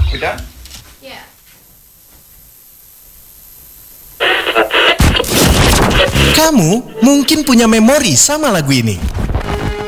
Udah? Ya. Kamu mungkin punya memori sama lagu ini.